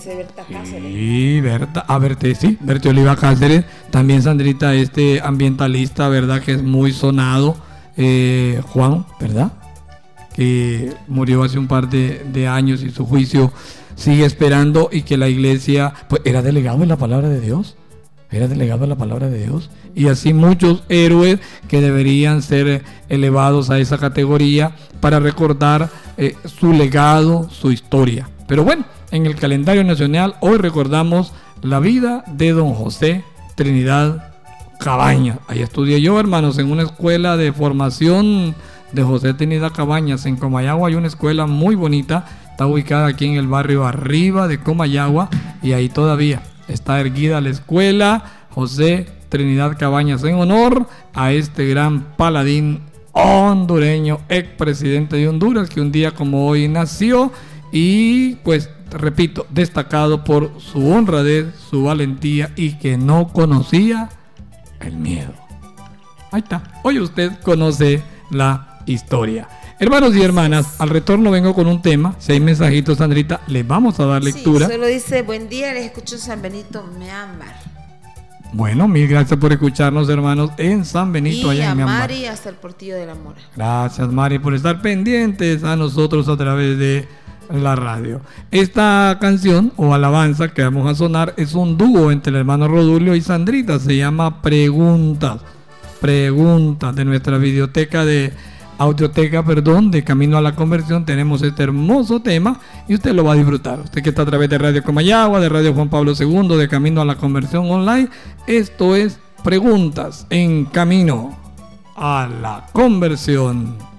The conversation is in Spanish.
dice Berta Cáceres. Sí, Berta Oliva Cáceres. También, Sandrita, este ambientalista, ¿verdad? Que es muy sonado. Juan, ¿verdad? Que murió hace un par de años y su juicio sigue esperando, y que la iglesia, pues, era delegado de la palabra de Dios. Y así muchos héroes que deberían ser elevados a esa categoría para recordar su legado, su historia. Pero bueno, en el calendario nacional hoy recordamos la vida de don José Trinidad Cabañas. Ahí estudié yo, hermanos, en una escuela de formación de José Trinidad Cabañas en Comayagua. Hay una escuela muy bonita, está ubicada aquí en el barrio arriba de Comayagua, y ahí todavía está erguida la escuela José Trinidad Cabañas, en honor a este gran paladín hondureño, expresidente de Honduras, que un día como hoy nació, y pues repito, destacado por su honradez, su valentía, y que no conocía el miedo. Ahí está, hoy usted conoce la historia. Hermanos y hermanas, al retorno vengo con un tema. Si hay mensajitos, Sandrita, les vamos a dar lectura. Sí, solo dice: buen día, les escucho en San Benito, Myanmar. Bueno, mil gracias por escucharnos, hermanos, en San Benito, allá en Myanmar. Y a Mari hasta el Portillo de la Mora. Gracias, Mari, por estar pendientes a nosotros a través de la radio. Esta canción o alabanza que vamos a sonar es un dúo entre el hermano Rodulio y Sandrita. Se llama Preguntas de nuestra audioteca de Camino a la Conversión. Tenemos este hermoso tema y usted lo va a disfrutar. Usted que está a través de Radio Comayagua, de Radio Juan Pablo II, de Camino a la Conversión Online. Esto es Preguntas en Camino a la Conversión.